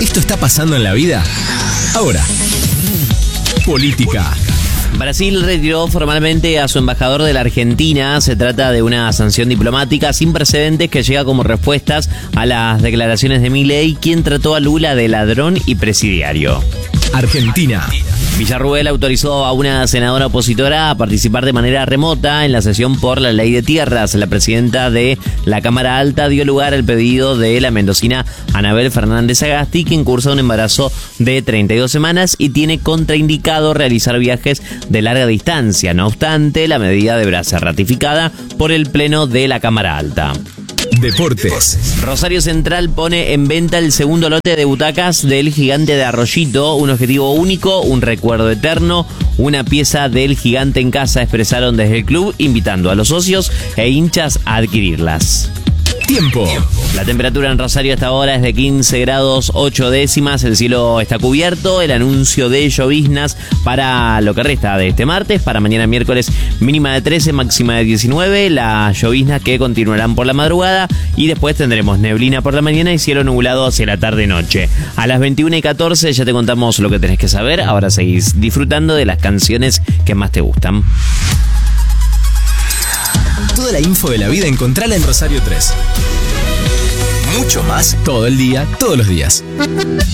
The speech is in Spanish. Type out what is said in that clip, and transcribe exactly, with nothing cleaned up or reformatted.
¿Esto está pasando en la vida? Ahora, política. Brasil retiró formalmente a su embajador de la Argentina. Se trata de una sanción diplomática sin precedentes que llega como respuestas a las declaraciones de Milei, quien trató a Lula de ladrón y presidiario. Argentina. Villarruel autorizó a una senadora opositora a participar de manera remota en la sesión por la ley de tierras. La presidenta de la Cámara Alta dio lugar al pedido de la mendocina Anabel Fernández Agasti, quien cursa un embarazo de treinta y dos semanas y tiene contraindicado realizar viajes de larga distancia. No obstante, la medida deberá ser ratificada por el Pleno de la Cámara Alta. Deportes. Rosario Central pone en venta el segundo lote de butacas del Gigante de Arroyito. Un objetivo único, un recuerdo eterno, una pieza del Gigante en casa, expresaron desde el club, invitando a los socios e hinchas a adquirirlas. Tiempo. La temperatura en Rosario hasta ahora es de quince grados ocho décimas, el cielo está cubierto, el anuncio de lloviznas para lo que resta de este martes, para mañana miércoles mínima de trece, máxima de diecinueve, las lloviznas que continuarán por la madrugada y después tendremos neblina por la mañana y cielo nublado hacia la tarde-noche. A las veintiuna y catorce ya te contamos lo que tenés que saber, ahora seguís disfrutando de las canciones que más te gustan. Toda la info de la vida encontrala en Rosario tres. Mucho más todo el día, todos los días.